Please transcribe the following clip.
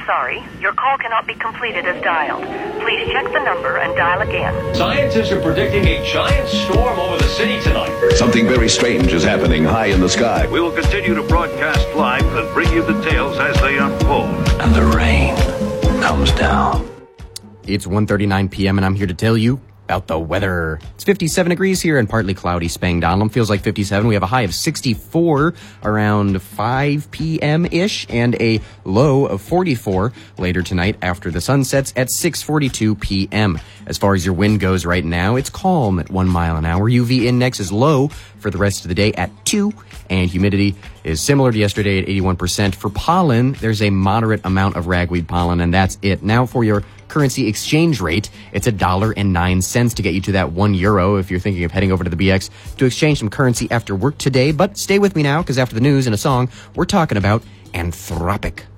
sorry. Your call cannot be completed as dialed. Please check the number and dial again. Scientists are predicting a giant storm over the city tonight. Something very strange is happening high in the sky. We will continue to broadcast live and bring you the tales as they unfold. And the rain comes down. It's 1:39 p.m. and I'm here to tell you about the weather. It's 57 degrees here and partly cloudy Spangdahlem. Feels like 57. We have a high of 64 around 5 p.m.-ish and a low of 44 later tonight after the sun sets at 6:42 p.m. As far as your wind goes right now, it's calm at 1 mile an hour. UV index is low for the rest of the day at 2, and humidity is similar to yesterday at 81%. For pollen, there's a moderate amount of ragweed pollen, and that's it. Now for your currency exchange rate, it's $1.09 to get you to that €1 if you're thinking of heading over to the BX to exchange some currency after work today. But stay with me now, because after the news and a song, we're talking about Anthropic.